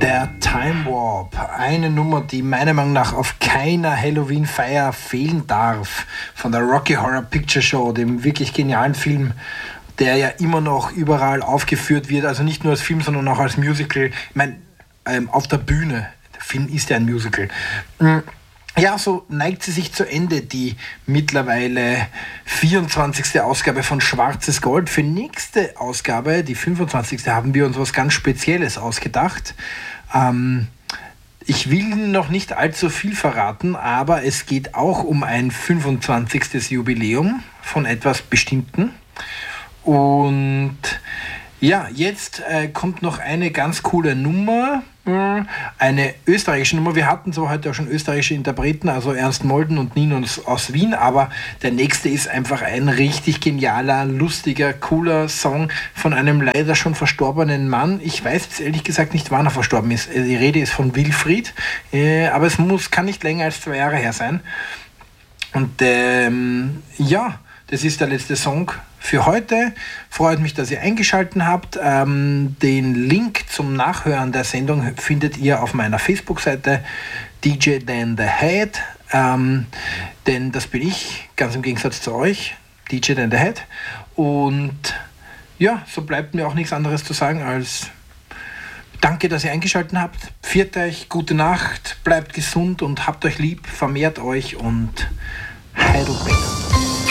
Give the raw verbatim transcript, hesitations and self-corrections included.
Der Time Warp, eine Nummer, die meiner Meinung nach auf keiner Halloween-Feier fehlen darf, von der Rocky Horror Picture Show, dem wirklich genialen Film, der ja immer noch überall aufgeführt wird, also nicht nur als Film, sondern auch als Musical. Ich meine, ähm, auf der Bühne, der Film ist ja ein Musical. Ja, so neigt sie sich zu Ende, die mittlerweile vierundzwanzigste Ausgabe von Schwarzes Gold. Für nächste Ausgabe, die fünfundzwanzigste, haben wir uns was ganz Spezielles ausgedacht. Ähm, ich will noch nicht allzu viel verraten, aber es geht auch um ein fünfundzwanzigstes Jubiläum von etwas Bestimmten. Und ja, jetzt äh, kommt noch eine ganz coole Nummer, eine österreichische Nummer. Wir hatten zwar heute auch schon österreichische Interpreten, also Ernst Molden und Ninos aus Wien, aber der nächste ist einfach ein richtig genialer, lustiger, cooler Song von einem leider schon verstorbenen Mann. Ich weiß jetzt ehrlich gesagt nicht, wann er verstorben ist. Die Rede ist von Wilfried, äh, aber es muss, kann nicht länger als zwei Jahre her sein. Und ähm, ja, das ist der letzte Song für heute. Freut mich, dass ihr eingeschaltet habt. Ähm, den Link zum Nachhören der Sendung findet ihr auf meiner Facebook-Seite D J Dan the Head. Ähm, denn das bin ich, ganz im Gegensatz zu euch, D J Dan the Head. Und ja, so bleibt mir auch nichts anderes zu sagen als danke, dass ihr eingeschaltet habt. Pfiat euch, gute Nacht, bleibt gesund und habt euch lieb, vermehrt euch und Heidelberg.